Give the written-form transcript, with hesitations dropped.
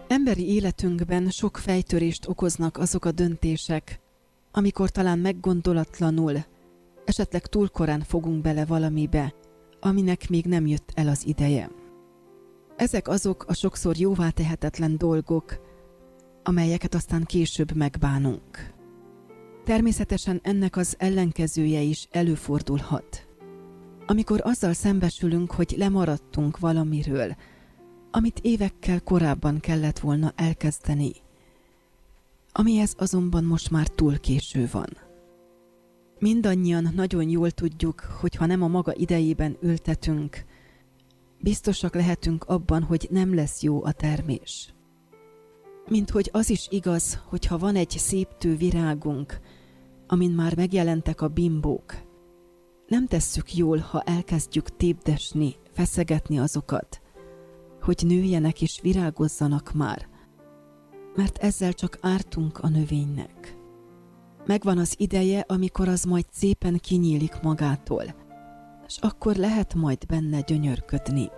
Emberi életünkben sok fejtörést okoznak azok a döntések, amikor talán meggondolatlanul, esetleg túl korán fogunk bele valamibe, aminek még nem jött el az ideje. Ezek azok a sokszor jóvá tehetetlen dolgok, amelyeket aztán később megbánunk. Természetesen ennek az ellenkezője is előfordulhat. Amikor azzal szembesülünk, hogy lemaradtunk valamiről, amit évekkel korábban kellett volna elkezdeni, amihez azonban most már túl késő van. Mindannyian nagyon jól tudjuk, hogy ha nem a maga idejében ültetünk, biztosak lehetünk abban, hogy nem lesz jó a termés. Mint hogy az is igaz, hogy ha van egy széptő virágunk, amin már megjelentek a bimbók, nem tesszük jól, ha elkezdjük tépdesni, feszegetni azokat, hogy nőjenek és virágozzanak már, mert ezzel csak ártunk a növénynek. Megvan az ideje, amikor az majd szépen kinyílik magától, és akkor lehet majd benne gyönyörködni.